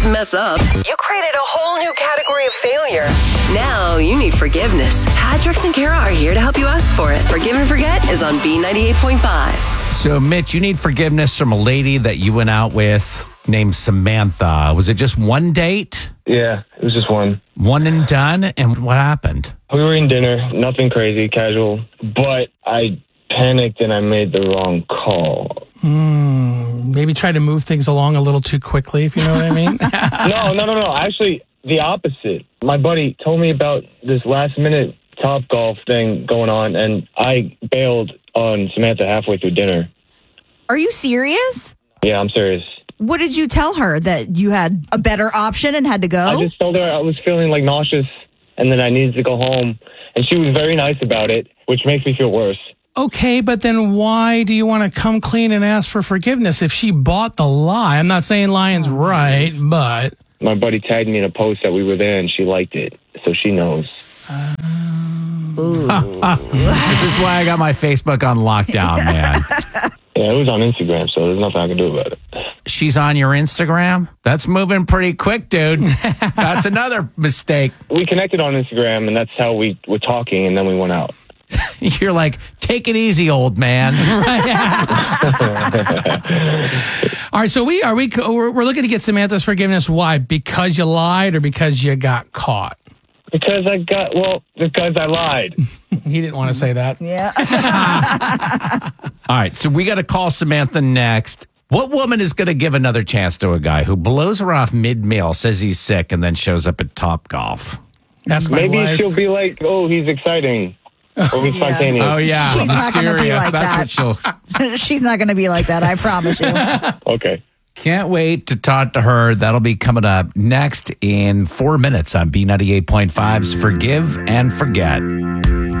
mess up, you created a whole new category of failure. Now you need forgiveness. Tad, Drex, and Kara are here to help you ask for it. Forgive and Forget is on B98.5. So, Mitch, you need forgiveness from a lady that you went out with named Samantha. Was it just one date? Yeah, it was just one. One and done? And what happened? We were in dinner, nothing crazy, casual, but I panicked and I made the wrong call. Maybe try to move things along a little too quickly, if you know what I mean. No. Actually, the opposite. My buddy told me about this last-minute Top Golf thing going on, and I bailed on Samantha halfway through dinner. Are you serious? Yeah, I'm serious. What did you tell her? That you had a better option and had to go? I just told her I was feeling like nauseous and then I needed to go home. And she was very nice about it, which makes me feel worse. Okay, but then why do you want to come clean and ask for forgiveness if she bought the lie? I'm not saying lying's right, but... My buddy tagged me in a post that we were there and she liked it, so she knows. This is why I got my Facebook on lockdown, man. Yeah, it was on Instagram, so there's nothing I can do about it. She's on your Instagram? That's moving pretty quick, dude. That's another mistake. We connected on Instagram, and that's how we were talking, and then we went out. You're like, take it easy, old man. All right, so we're looking to get Samantha's forgiveness. Why? Because you lied or because you got caught? Because I lied. He didn't want to say that. Yeah. All right, so we got to call Samantha next. What woman is going to give another chance to a guy who blows her off mid-meal, says he's sick, and then shows up at Top Golf? That's my Maybe wife. she'll be like, oh, he's exciting. Or he's spontaneous. Oh, yeah, She's not gonna be mysterious. like That's that. what she'll... She's not going to be like that, I promise you. Okay. Can't wait to talk to her. That'll be coming up next in 4 minutes on B98.5's Forgive and Forget.